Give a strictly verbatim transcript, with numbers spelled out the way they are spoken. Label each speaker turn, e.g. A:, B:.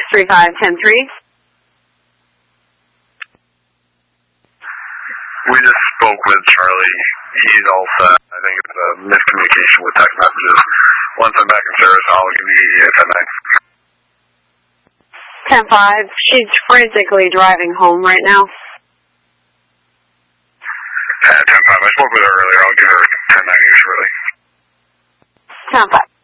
A: three five ten three.
B: We just spoke with Charlie. He's all set. I think it's a miscommunication with text messages. Once I'm back in service, I'll give you a ten nine.
A: ten five. She's frantically driving home right now.
B: Uh, ten five. I spoke with her earlier. I'll give her ten nine here shortly.
A: ten five.